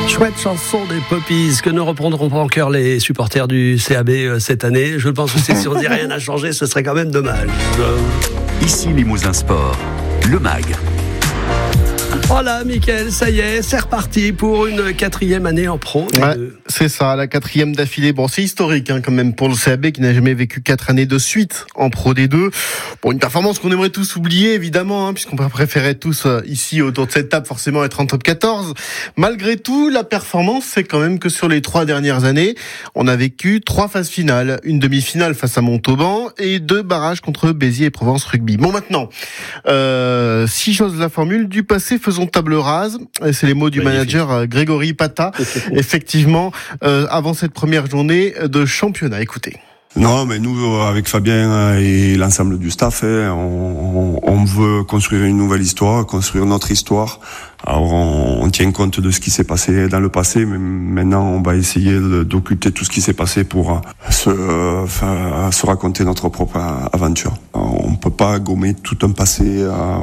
Chouette chanson des Poppies que ne reprendront pas en chœur les supporters du CAB cette année. Je pense que si on dit rien n'a changé, ce serait quand même dommage. Ici Limousin Sport, le MAG. Voilà, Mickaël, ça y est, c'est reparti pour une 4e année en pro. Ouais, c'est ça, la 4e d'affilée. Bon, c'est historique quand même pour le CAB qui n'a jamais vécu 4 années de suite en Pro D2. Bon, une performance qu'on aimerait tous oublier, évidemment, puisqu'on préférait tous ici autour de cette table forcément être en top 14. Malgré tout, la performance, c'est quand même que sur les 3 dernières années, on a vécu 3 phases finales, une demi-finale face à Montauban et 2 barrages contre Béziers et Provence Rugby. Bon, maintenant, si j'ose la formule, du passé faisons table rase, et c'est les mots du manager Grégory Pata, effectivement, avant cette première journée de championnat. Écoutez. Non, mais nous, avec Fabien et l'ensemble du staff, on veut construire une nouvelle histoire, construire notre histoire. Alors, on tient compte de ce qui s'est passé dans le passé, mais maintenant, on va essayer d'occulter tout ce qui s'est passé pour se raconter notre propre aventure. On peut pas gommer tout un passé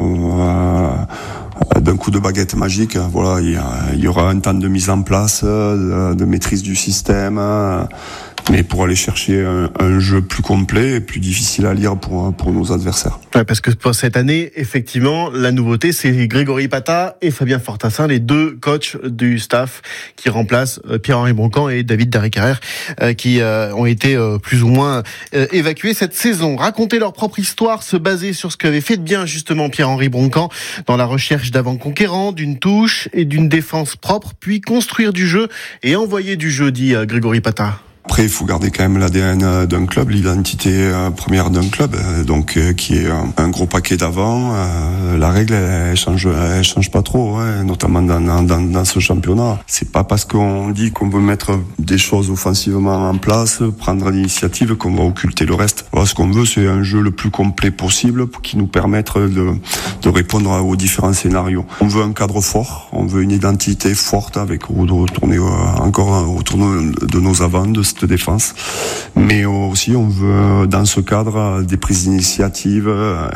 d'un coup de baguette magique. Voilà, il y aura un temps de mise en place, de maîtrise du système, mais pour aller chercher un jeu plus complet et plus difficile à lire pour nos adversaires. Ouais, parce que pour cette année, effectivement, la nouveauté, c'est Grégory Pata et Fabien Fortassin, les 2 coachs du staff qui remplacent Pierre-Henri Broncan et David Darry-Carrère, qui ont été plus ou moins évacués cette saison. Raconter leur propre histoire, se baser sur ce qu'avait fait de bien justement Pierre-Henri Broncan dans la recherche d'avant-conquérants, d'une touche et d'une défense propre, puis construire du jeu et envoyer du jeu, dit Grégory Pata. Après, il faut garder quand même l'ADN d'un club, l'identité première d'un club, donc qui est un gros paquet d'avant. La règle, elle change pas trop, notamment dans ce championnat. C'est pas parce qu'on dit qu'on veut mettre des choses offensivement en place, prendre l'initiative, qu'on va occulter le reste. Voilà, ce qu'on veut, c'est un jeu le plus complet possible qui nous permette de répondre aux différents scénarios. On veut un cadre fort, on veut une identité forte avec retourner encore autour de nos avants, de cette défense, mais aussi on veut dans ce cadre des prises d'initiative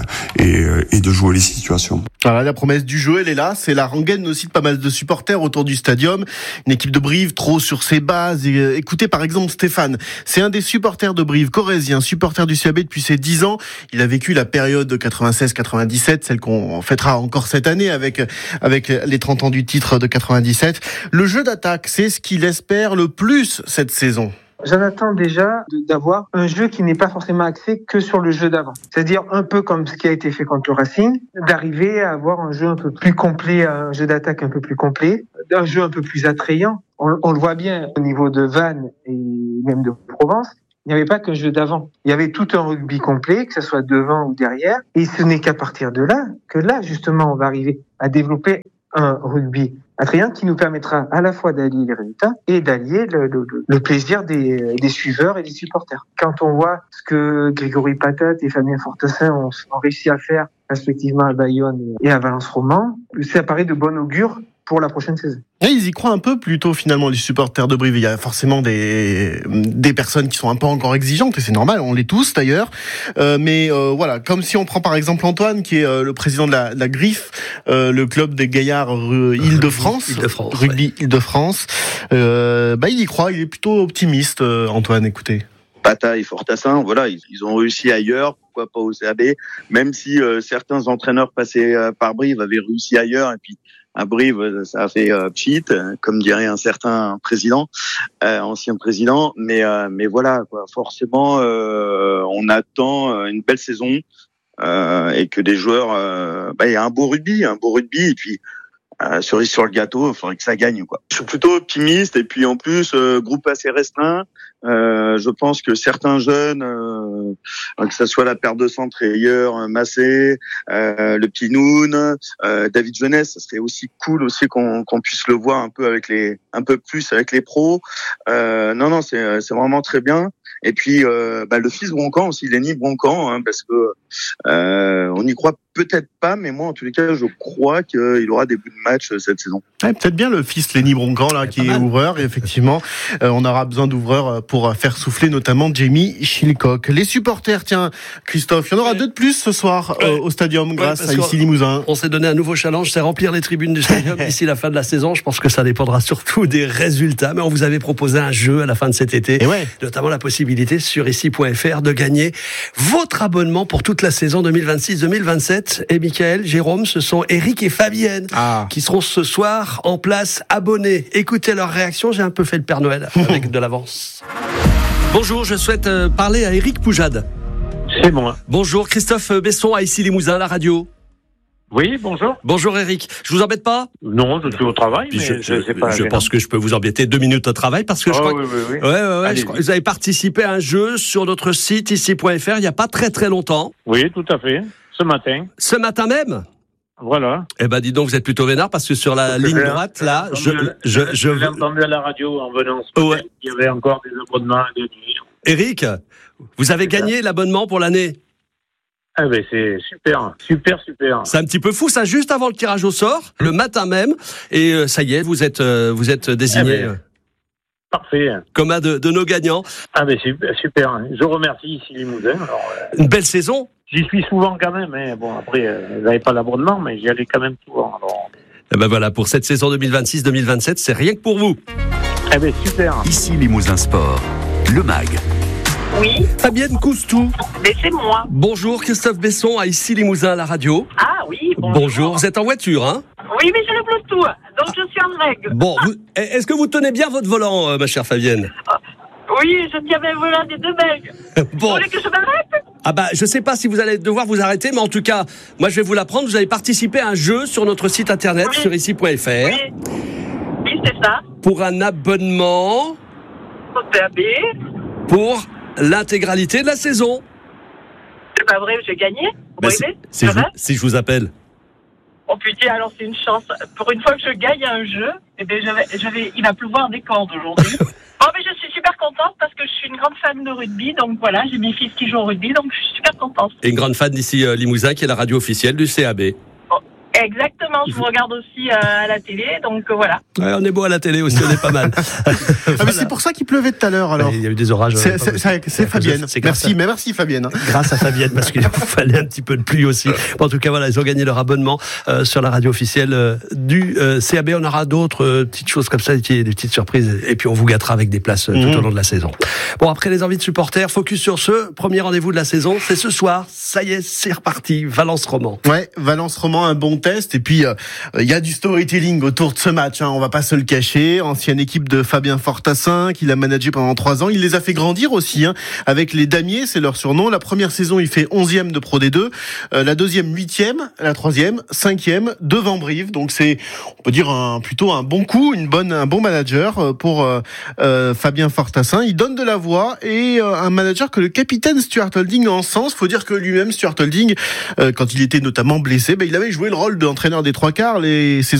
et de jouer les situations. Voilà, la promesse du jeu, elle est là, c'est la rengaine aussi de pas mal de supporters autour du stadium, une équipe de Brive trop sur ses bases. Écoutez par exemple Stéphane, c'est un des supporters de Brive, corrézien, supporter du CAB depuis ses 10 ans, il a vécu la période de 96-97, celle qu'on fêtera encore cette année avec les 30 ans du titre de 97. Le jeu d'attaque, c'est ce qu'il espère le plus cette saison. J'en attends déjà d'avoir un jeu qui n'est pas forcément axé que sur le jeu d'avant. C'est-à-dire un peu comme ce qui a été fait contre le Racing, d'arriver à avoir un jeu un peu plus complet, un jeu d'attaque un peu plus complet, un jeu un peu plus attrayant. On le voit bien au niveau de Vannes et même de Provence. Il n'y avait pas qu'un jeu d'avant. Il y avait tout un rugby complet, que ce soit devant ou derrière. Et ce n'est qu'à partir de là, que là, justement, on va arriver à développer un rugby attrayant qui nous permettra à la fois d'allier les résultats et d'allier le plaisir des suiveurs et des supporters. Quand on voit ce que Grégory Pata et Fabien Fortassin ont réussi à faire respectivement à Bayonne et à Valence-Roman, ça paraît de bon augure pour la prochaine saison. Et ils y croient un peu plutôt finalement les supporters de Brive. Il y a forcément des personnes qui sont un peu encore exigeantes et c'est normal, on l'est tous d'ailleurs. Mais voilà, comme si on prend par exemple Antoine qui est le président de la Griffe, le club des gaillards Île-de-France, rugby Île-de-France. Il y croit, il est plutôt optimiste Antoine, écoutez. Pata et Fortassin, voilà, ils ont réussi ailleurs, pourquoi pas au CAB, même si certains entraîneurs passés par Brive avaient réussi ailleurs et puis à Brive, ça a fait pchit, comme dirait un certain président, ancien président. Mais voilà, quoi. Forcément, on attend une belle saison et que des joueurs, il y a un beau rugby, et puis cerise sur le gâteau, il faudrait que ça gagne, quoi. Je suis plutôt optimiste et puis en plus groupe assez restreint. Je pense que certains jeunes, que ça soit la paire de centre et ailleurs, Massé, le Pinoun, David Jeunesse, ça serait aussi cool aussi qu'on puisse le voir un peu plus avec les pros. Non, c'est vraiment très bien. Et puis le fils Broncan aussi, Lenny Broncan, hein, parce que on n'y croit peut-être pas, mais moi en tous les cas je crois qu'il aura des bouts de match cette saison. Ouais, peut-être bien le fils Lenny Broncan là qui est ouvreur, et effectivement on aura besoin d'ouvreurs pour faire souffler notamment Jamie Chilcock. Les supporters, tiens Christophe, il y en aura 2 de plus ce soir au Stadium grâce à Issy Limousin. On s'est donné un nouveau challenge, c'est remplir les tribunes du Stadium d'ici la fin de la saison. Je pense que ça dépendra surtout des résultats, mais on vous avait proposé un jeu à la fin de cet été, notamment la possibilité sur ici.fr de gagner votre abonnement pour toute la saison 2026-2027. Et Michael, Jérôme, ce sont Eric et Fabienne qui seront ce soir en place abonnés. Écoutez leur réaction, j'ai un peu fait le Père Noël avec de l'avance. Bonjour, je souhaite parler à Eric Poujade. C'est moi. Bonjour, Christophe Besson à Issy Limousin, la radio. Oui, bonjour. Bonjour Eric, je vous embête pas ? Non, je suis au travail, mais je sais pas. Je pense que je peux vous embêter 2 minutes au travail parce que je crois oui. je crois que vous avez participé à un jeu sur notre site ici.fr il n'y a pas très très longtemps. Oui, tout à fait. Ce matin. Ce matin même ? Voilà. Eh ben dis donc, vous êtes plutôt vénard parce que sur la ligne droite là, je l'ai entendu à la radio en venant ce matin. Il y avait encore des abonnements et des nuits. Eric, vous avez gagné l'abonnement pour l'année. Ah ben c'est super. C'est un petit peu fou, ça, juste avant le tirage au sort, le matin même, et ça y est, vous êtes désigné parfait. Comme un de nos gagnants. Ah ben super. Je remercie Issy Limousin. Une belle saison. J'y suis souvent quand même. Hein. Bon après, vous n'avez pas l'abonnement, mais j'y allais quand même souvent. Alors... Et ben voilà, pour cette saison 2026-2027, c'est rien que pour vous. Ah ben super. Ici Limousin Sport, le MAG. Oui. Fabienne Coustou. Mais c'est moi. Bonjour, Christophe Besson à Issy Limousin à la radio. Ah oui, bonjour. Vous êtes en voiture, hein ? Oui, mais j'ai le Bluetooth, donc je suis en règle. Bon, est-ce que vous tenez bien votre volant, ma chère Fabienne ? Oui, je tiens bien le volant des 2 Belges. Bon. Vous voulez que je m'arrête ? Ah bah, je sais pas si vous allez devoir vous arrêter, mais en tout cas, moi je vais vous l'apprendre. Vous avez participé à un jeu sur notre site internet, sur ici.fr. Oui, c'est ça. Pour un abonnement. Au CAB. Pour l'intégralité de la saison. C'est pas vrai, j'ai gagné. Si je vous appelle. Oh putain, alors c'est une chance. Pour une fois que je gagne un jeu, eh bien, il va pleuvoir des cordes aujourd'hui. Oh, mais je suis super contente parce que je suis une grande fan de rugby. Donc voilà, j'ai mes fils qui jouent au rugby, donc je suis super contente. Et une grande fan d'ici Limousin, qui est la radio officielle du CAB. Exactement, je vous regarde aussi à la télé, donc voilà. Ouais, on est beau à la télé aussi, on est pas mal. Mais c'est pour ça qu'il pleuvait tout à l'heure alors. Il y a eu des orages. C'est Fabienne. Merci Fabienne. Grâce à Fabienne, parce qu'il fallait un petit peu de pluie aussi. Bon, en tout cas, voilà, ils ont gagné leur abonnement sur la radio officielle du CAB. On aura d'autres petites choses comme ça, des petites surprises, et puis on vous gâtera avec des places tout au long de la saison. Bon, après les envies de supporters, focus sur ce premier rendez-vous de la saison, c'est ce soir. Ça y est, c'est reparti. Valence Roman. Ouais, Valence Roman, un bon test. Et puis, il y a du storytelling autour de ce match. Hein, on va pas se le cacher. Ancienne équipe de Fabien Fortassin, qu'il a managé pendant 3 ans. Il les a fait grandir aussi, hein, avec les Damiers, c'est leur surnom. La première saison, il fait 11e de Pro D2. La deuxième, 8e. La troisième, 5e, devant Brive. Donc c'est, on peut dire, plutôt un bon coup, un bon manager pour Fabien Fortassin. Il donne de la voix et un manager que le capitaine Stuart Holding encense. Faut dire que lui-même, Stuart Holding, quand il était notamment blessé, il avait joué le rôle d'entraîneur des 3 quarts les saisons